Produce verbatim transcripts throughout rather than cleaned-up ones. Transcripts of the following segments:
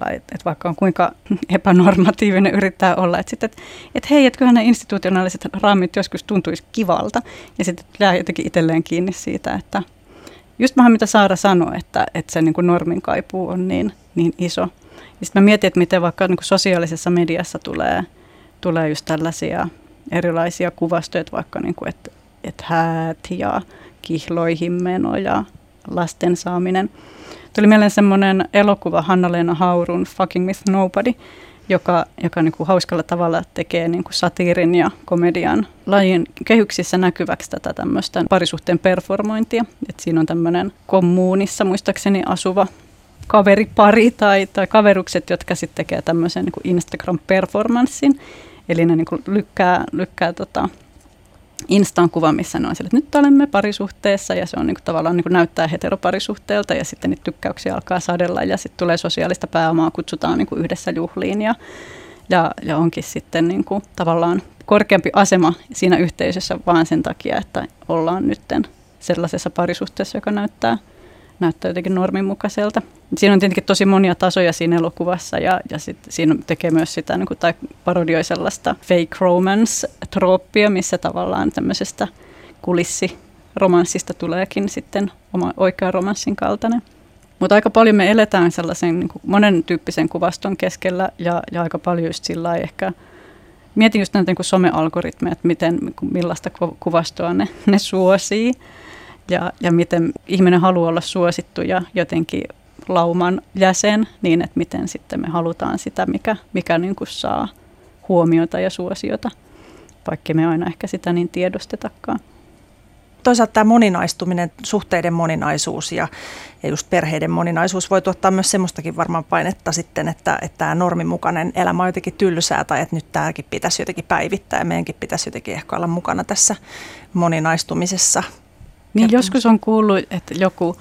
sillä että et vaikka on kuinka epänormatiivinen yrittää olla, että sitten, että et hei, että kyllähän ne institutionaaliset raamit joskus tuntuisi kivalta, ja sitten jää jotenkin itselleen kiinni siitä, että just vähän mitä Saara sanoi, että, että se niin kuin normin kaipuu on niin, niin iso. Ja sitten mä mietin, että miten vaikka niin kuin sosiaalisessa mediassa tulee, tulee just tällaisia erilaisia kuvastoja, että vaikka niin kuin, että, että häät ja kihloihin meno ja lasten saaminen. Tuli mieleen semmoinen elokuva Hanna-Leena Haurun Fucking with Nobody, joka, joka niin kuin hauskalla tavalla tekee niin kuin satiirin ja komedian lajin kehyksissä näkyväksi tätä tämmöistä parisuhteen performointia. Et siinä on tämmöinen kommuunissa muistaakseni asuva kaveripari tai, tai kaverukset, jotka sitten tekee tämmöisen niin kuin Instagram-performanssin. Eli ne niin kuin lykkää, lykkää tota Instaan kuva, missä ne on sille, että nyt olemme parisuhteessa ja se on niin kuin, tavallaan niin kuin näyttää heteroparisuhteelta ja sitten niitä tykkäyksiä alkaa sadella ja sitten tulee sosiaalista pääomaa, kutsutaan niin kuin yhdessä juhliin ja, ja, ja onkin sitten niin kuin, tavallaan korkeampi asema siinä yhteisössä vaan sen takia, että ollaan nytten sellaisessa parisuhteessa, joka näyttää, näyttää jotenkin norminmukaiselta. Siinä on tietenkin tosi monia tasoja siinä elokuvassa ja, ja sit siinä tekee myös sitä, niin kuin, tai parodioi sellaista fake romance-trooppia, missä tavallaan tämmöisestä kulissiromanssista tuleekin sitten oma oikea romanssin kaltainen. Mutta aika paljon me eletään sellaisen niin kuin monen tyyppisen kuvaston keskellä ja, ja aika paljon just sillä lailla ehkä mietin just näitä niin kuin some-algoritmeja, että miten, millaista kuvastoa ne, ne suosii ja, ja miten ihminen haluaa olla suosittu ja jotenkin lauman jäsen, niin että miten sitten me halutaan sitä, mikä, mikä niin kuin saa huomiota ja suosiota, vaikka me aina ehkä sitä niin tiedostetakaan. Toisaalta tämä moninaistuminen, suhteiden moninaisuus ja, ja just perheiden moninaisuus voi tuottaa myös semmoistakin varmaan painetta sitten, että, että tämä normimukainen elämä on jotenkin tylsää tai että nyt tämäkin pitäisi jotenkin päivittää ja meidänkin pitäisi jotenkin ehkä olla mukana tässä moninaistumisessa. Niin joskus on kuullut, että joku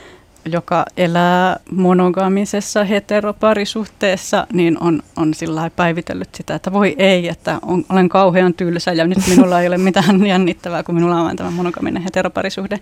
joka elää monogamisessa heteroparisuhteessa, niin on, on sillä lailla päivitellyt sitä, että voi ei, että on, olen kauhean tylsä ja nyt minulla ei ole mitään jännittävää, kun minulla on vain tämä monogaminen heteroparisuhde.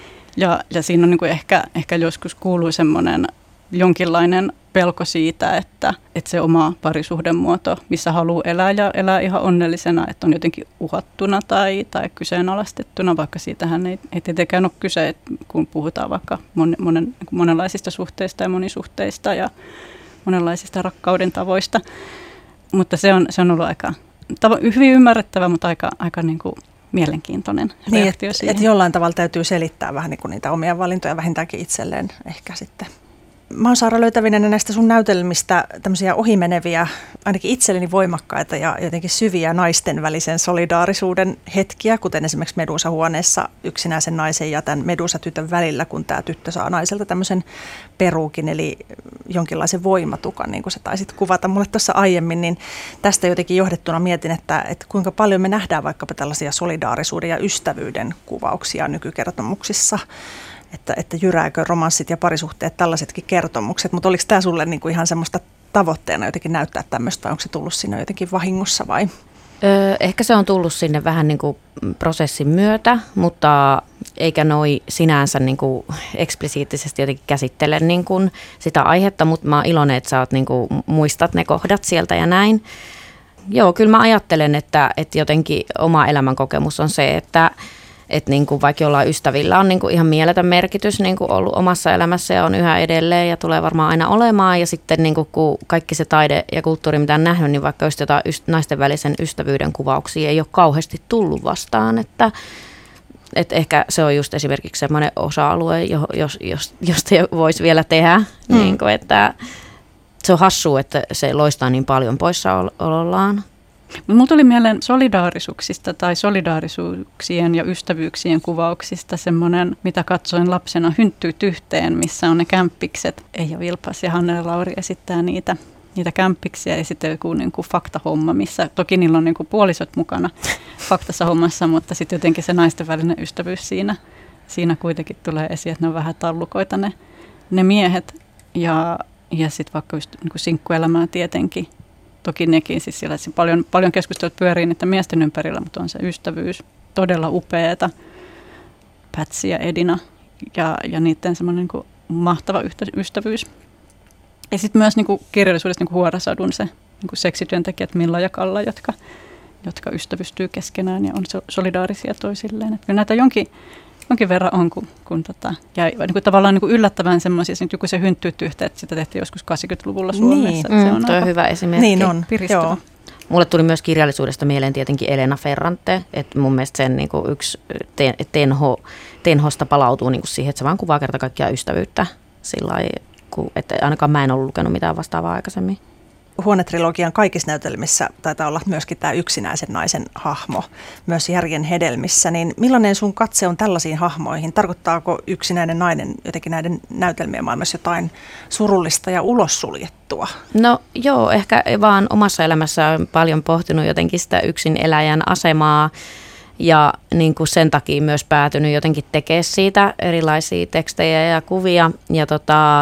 Ja, ja siinä on niin kuin ehkä, ehkä joskus kuuluu semmoinen jonkinlainen pelko siitä, että, että se oma parisuhdemuoto, missä haluaa elää ja elää ihan onnellisena, että on jotenkin uhattuna tai, tai kyseenalaistettuna, vaikka siitähän ei, ei tietenkään ole kyse, kun puhutaan vaikka mon, monen, monenlaisista suhteista ja monisuhteista ja monenlaisista rakkauden tavoista. Mutta se on, se on ollut aika tavo- hyvin ymmärrettävä, mutta aika, aika niin kuin mielenkiintoinen niin, reaktio siihen. Että jollain tavalla täytyy selittää vähän niin kuin niitä omia valintoja vähintäänkin itselleen ehkä sitten. Mä oon Saara Löytävinen näistä sun näytelmistä tämmöisiä ohimeneviä, ainakin itselleni voimakkaita ja jotenkin syviä naisten välisen solidaarisuuden hetkiä, kuten esimerkiksi Medusa-huoneessa yksinäisen naisen ja tämän Medusa-tytön välillä, kun tämä tyttö saa naiselta tämmöisen peruukin, eli jonkinlaisen voimatukan, niin kuin sä taisit kuvata mulle tuossa aiemmin, niin tästä jotenkin johdettuna mietin, että, että kuinka paljon me nähdään vaikkapa tällaisia solidaarisuuden ja ystävyyden kuvauksia nykykertomuksissa. Että, että jyrääkö romanssit ja parisuhteet tällaisetkin kertomukset, mutta oliko tämä sulle niinku ihan semmoista tavoitteena jotenkin näyttää tämmöistä vai onko se tullut sinne jotenkin vahingossa vai? Öö, ehkä se on tullut sinne vähän niin kuin prosessin myötä, mutta eikä noi sinänsä niin kuin eksplisiittisesti jotenkin käsittele niin kuin sitä aihetta, mutta mä oon iloinen, että sä oot niin kuin muistat ne kohdat sieltä ja näin. Joo, kyllä mä ajattelen, että, että jotenkin oma elämänkokemus on se, että Että niin kuin vaikka jollain ystävillä on niin kuin ihan mieletön merkitys niin kuin ollut omassa elämässä ja on yhä edelleen ja tulee varmaan aina olemaan. Ja sitten niin kuin, kun kaikki se taide ja kulttuuri, mitä on nähnyt, niin vaikka just jotain yst- naisten välisen ystävyyden kuvauksia ei ole kauheasti tullut vastaan. Että, että ehkä se on just esimerkiksi semmoinen osa-alue, jos, jos, josta voisi vielä tehdä. Mm. Niin kuin, että se on hassua, että se loistaa niin paljon poissaolollaan. Mulla tuli mieleen solidaarisuuksista tai solidaarisuuksien ja ystävyyksien kuvauksista semmoinen, mitä katsoin lapsena, Hynttyyt yhteen, missä on ne kämppikset. Eija Vilpas ja Hanne Lauri esittää niitä, niitä kämppiksiä ja sitten joku niin kuin faktahomma, missä toki niillä on niin kuin puolisot mukana faktassa hommassa, mutta sitten jotenkin se naisten välinen ystävyys siinä, siinä kuitenkin tulee esiin, että ne on vähän tallukoita ne, ne miehet ja, ja sitten vaikka just niin kuin sinkkuelämää tietenkin. Toki nekin, siis siellä paljon, paljon keskustelut pyörii niiden miesten ympärillä, mutta on se ystävyys todella upeata. Pätsi ja Edina ja, ja niiden semmoinen niin kuin mahtava yhtä, ystävyys. Ja sitten myös niin kuin kirjallisuudessa niin kuin Huorasadun se niin kuin seksityöntekijät Milla ja Kalla, jotka, jotka ystävystyy keskenään ja on solidaarisia toisilleen. Että kyllä näitä jonkin, jonkin verran on, kun, kun tota, jäi niin kuin tavallaan niin kuin yllättävän semmoisia, että joku se hynttyyt yhteen, että sitä tehtiin joskus kahdeksankymmentäluvulla Suomessa. Niin. Se on mm, toi on hyvä esimerkki. Niin on, piristävä. joo. Mulle tuli myös kirjallisuudesta mieleen tietenkin Elena Ferrante, että mun mielestä sen niin kuin yksi ten, tenho, tenhosta palautuu niin kuin siihen, että se vaan kuvaa kerta kaikkiaan ystävyyttä sillä lailla, että ainakaan mä en ollut lukenut mitään vastaavaa aikaisemmin. Huonetrilogian kaikissa näytelmissä taitaa olla myöskin tämä yksinäisen naisen hahmo, myös Järjen hedelmissä. Niin millainen sun katse on tällaisiin hahmoihin? Tarkoittaako yksinäinen nainen jotenkin näiden näytelmien maailmassa jotain surullista ja ulossuljettua? No joo, ehkä vaan omassa elämässä olen paljon pohtinut jotenkin sitä yksin eläjän asemaa ja niin kuin sen takia myös päätynyt jotenkin tekemään siitä erilaisia tekstejä ja kuvia ja tota...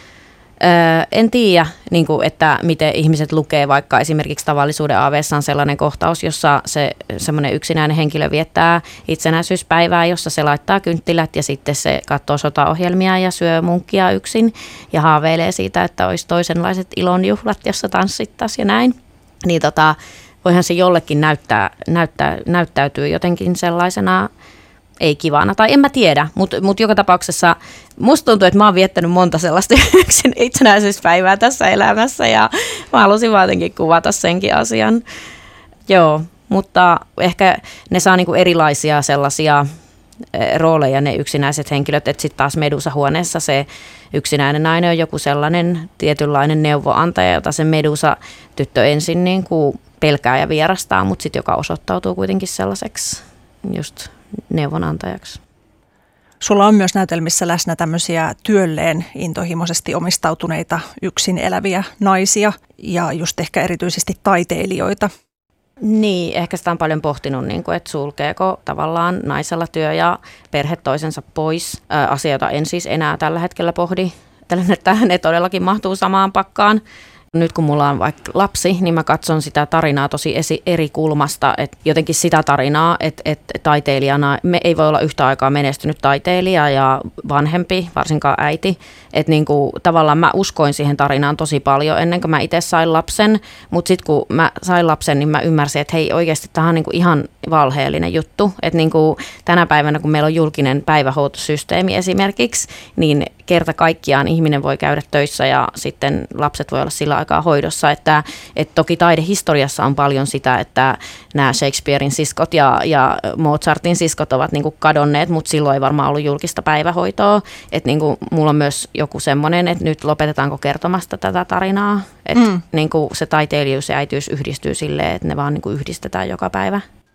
Öö, en tiedä, niin kuin, että miten ihmiset lukee vaikka esimerkiksi Tavallisuuden aaveessa on sellainen kohtaus, jossa se semmoinen yksinäinen henkilö viettää itsenäisyyspäivää, jossa se laittaa kynttilät ja sitten se katsoo sotaohjelmia ja syö munkkia yksin ja haaveilee siitä, että olisi toisenlaiset ilonjuhlat, jossa tanssittaisiin ja näin. Niin tota, voihan se jollekin näyttää, näyttää, näyttäytyy jotenkin sellaisena ei kivana, tai en mä tiedä, mutta mut joka tapauksessa musta tuntuu, että mä oon viettänyt monta sellaista yksin itsenäisyyspäivää tässä elämässä ja mä halusin vaan jotenkin kuvata senkin asian. Joo, mutta ehkä ne saa niinku erilaisia sellaisia rooleja ne yksinäiset henkilöt, että sitten taas Medusa-huoneessa se yksinäinen nainen on joku sellainen tietynlainen neuvoantaja, jota se Medusa-tyttö ensin niinku pelkää ja vierastaa, mutta sitten joka osoittautuu kuitenkin sellaiseksi just neuvonantajaksi. Sulla on myös näytelmissä läsnä tämmöisiä työlleen intohimoisesti omistautuneita yksin eläviä naisia ja just ehkä erityisesti taiteilijoita. Niin, ehkä sitä on paljon pohtinut, niin kuin, että sulkeeko tavallaan naisella työ ja perhe toisensa pois. Ää, asia, jota en siis enää tällä hetkellä pohdi. Tällainen, että ne todellakin mahtuu samaan pakkaan. Nyt kun mulla on vaikka lapsi, niin mä katson sitä tarinaa tosi esi- eri kulmasta. Et jotenkin sitä tarinaa, että et taiteilijana me ei voi olla yhtä aikaa menestynyt taiteilija ja vanhempi, varsinkaan äiti. Että niinku, tavallaan mä uskoin siihen tarinaan tosi paljon ennen kuin mä itse sain lapsen. Mutta sitten kun mä sain lapsen, niin mä ymmärsin, että hei oikeasti tämä on niinku ihan valheellinen juttu. Että niinku, tänä päivänä, kun meillä on julkinen päivähoitosysteemi esimerkiksi, niin kerta kaikkiaan ihminen voi käydä töissä ja sitten lapset voi olla sillä aikaa hoidossa. Että, et toki taidehistoriassa on paljon sitä, että nämä Shakespearein siskot ja, ja Mozartin siskot ovat niinku kadonneet, mutta silloin ei varmaan ollut julkista päivähoitoa. Että niinku, mulla on myös joku semmoinen, että nyt lopetetaanko kertomasta tätä tarinaa. Että mm. niinku, se taiteilijuus ja äitiys yhdistyy silleen, että ne vaan niinku yhdistetään joka päivä.